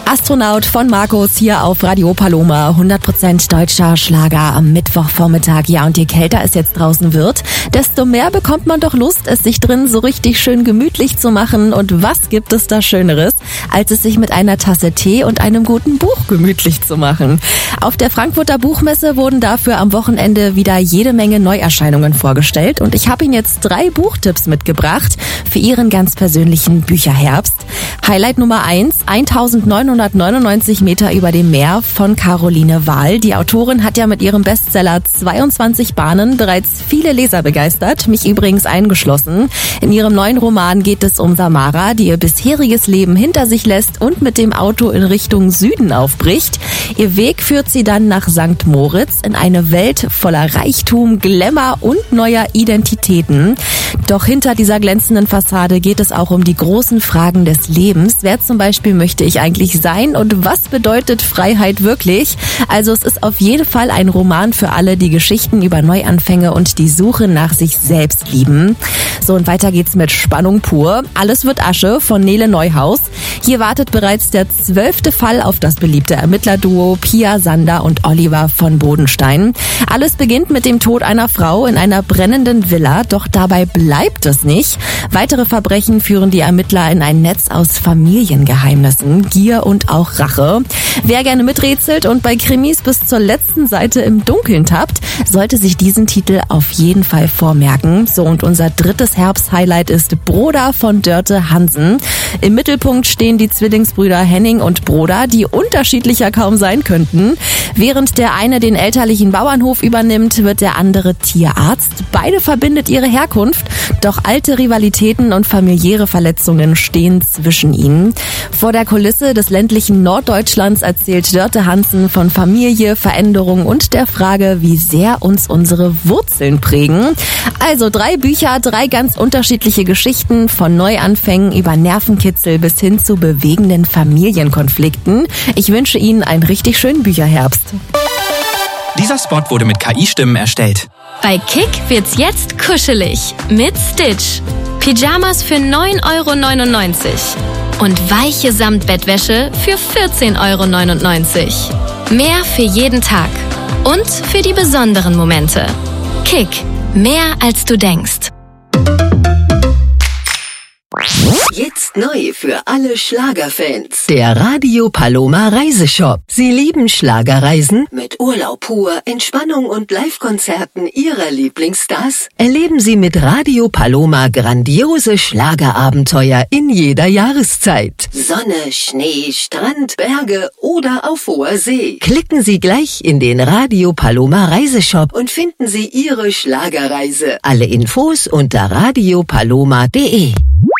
Astronaut von Markus hier auf Radio Paloma. 100% deutscher Schlager am Mittwochvormittag. Ja, und je kälter es jetzt draußen wird, desto mehr bekommt man doch Lust, es sich drin so richtig schön gemütlich zu machen. Und was gibt es da Schöneres, als es sich mit einer Tasse Tee und einem guten Buch gemütlich zu machen? Auf der Frankfurter Buchmesse wurden dafür am Wochenende wieder jede Menge Neuerscheinungen vorgestellt. Und ich habe Ihnen jetzt 3 Buchtipps mitgebracht für Ihren ganz persönlichen Bücherherbst. Highlight Nummer 1, 1999 Meter über dem Meer von Caroline Wahl. Die Autorin hat ja mit ihrem Bestseller 22 Bahnen bereits viele Leser begeistert, mich übrigens eingeschlossen. In ihrem neuen Roman geht es um Samara, die ihr bisheriges Leben hinter sich lässt und mit dem Auto in Richtung Süden aufbricht. Ihr Weg führt sie dann nach St. Moritz in eine Welt voller Reichtum, Glamour und neuer Identitäten. Doch hinter dieser glänzenden Fassade geht es auch um die großen Fragen des Lebens. Wer zum Beispiel möchte ich eigentlich sein und was bedeutet Freiheit wirklich? Also es ist auf jeden Fall ein Roman für alle, die Geschichten über Neuanfänge und die Suche nach sich selbst lieben. So, und weiter geht's mit Spannung pur. Alles wird Asche von Nele Neuhaus. Hier wartet bereits der 12. Fall auf das beliebte Ermittlerduo Pia Sander und Oliver von Bodenstein. Alles beginnt mit dem Tod einer Frau in einer brennenden Villa, doch dabei bleibt es nicht. Weitere Verbrechen führen die Ermittler in ein Netz aus Familiengeheimnissen, Gier und auch Rache. Wer gerne miträtselt und bei Krimis bis zur letzten Seite im Dunkeln tappt, sollte sich diesen Titel auf jeden Fall vormerken. So, und unser drittes Herbst-Highlight ist Broda von Dörte Hansen. Im Mittelpunkt stehen die Zwillingsbrüder Henning und Broda, die unterschiedlicher kaum sein könnten. Während der eine den elterlichen Bauernhof übernimmt, wird der andere Tierarzt. Beide verbindet ihre Herkunft, doch alte Rivalitäten und familiäre Verletzungen stehen zwischen ihnen. Vor der Kulisse des ländlichen Norddeutschlands erzählt Dörte Hansen von Familie, Veränderung und der Frage, wie sehr uns unsere Wurzeln prägen. Also 3 Bücher, 3 ganz unterschiedliche Geschichten, von Neuanfängen über Nervenkitzel bis hin zu bewegenden Familienkonflikten. Ich wünsche Ihnen einen richtig schönen Bücherherbst. Dieser Spot wurde mit KI-Stimmen erstellt. Bei Kick wird's jetzt kuschelig mit Stitch. Pyjamas für 9,99 € und weiche Samtbettwäsche für 14,99 €. Mehr für jeden Tag und für die besonderen Momente. Kick, mehr als du denkst. Jetzt neu für alle Schlagerfans. Der Radio Paloma Reiseshop. Sie lieben Schlagerreisen? Mit Urlaub pur, Entspannung und Live-Konzerten Ihrer Lieblingsstars? Erleben Sie mit Radio Paloma grandiose Schlagerabenteuer in jeder Jahreszeit. Sonne, Schnee, Strand, Berge oder auf hoher See. Klicken Sie gleich in den Radio Paloma Reiseshop und finden Sie Ihre Schlagerreise. Alle Infos unter radiopaloma.de.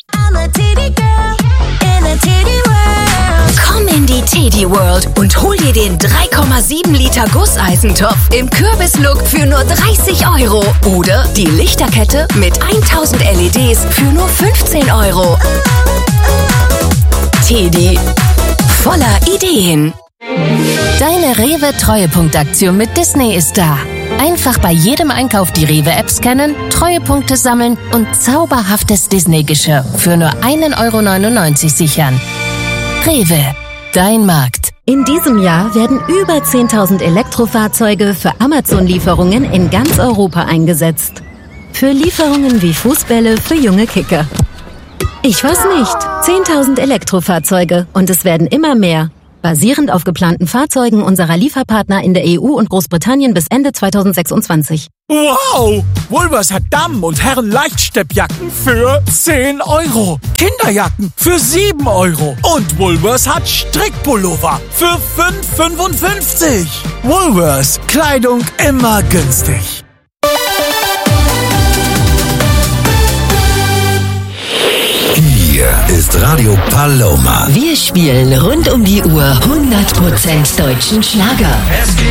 Komm in die Teddy World und hol dir den 3,7 Liter Gusseisentopf im Kürbislook für nur 30 € oder die Lichterkette mit 1000 LEDs für nur 15 €. Teddy, voller Ideen. Deine Rewe-Treuepunktaktion mit Disney ist da. Einfach bei jedem Einkauf die Rewe-App scannen, Treuepunkte sammeln und zauberhaftes Disney-Geschirr für nur 1,99 € sichern. Rewe, dein Markt. In diesem Jahr werden über 10.000 Elektrofahrzeuge für Amazon-Lieferungen in ganz Europa eingesetzt. Für Lieferungen wie Fußbälle für junge Kicker. Ich weiß nicht, 10.000 Elektrofahrzeuge und es werden immer mehr. Basierend auf geplanten Fahrzeugen unserer Lieferpartner in der EU und Großbritannien bis Ende 2026. Wow! Woolworths hat Damen- und Herren-Leichtsteppjacken für 10 €. Kinderjacken für 7 €. Und Woolworths hat Strickpullover für 5,55 €. Woolworths, Kleidung immer günstig. Hier ist Radio Paloma. Wir spielen rund um die Uhr 100% deutschen Schlager.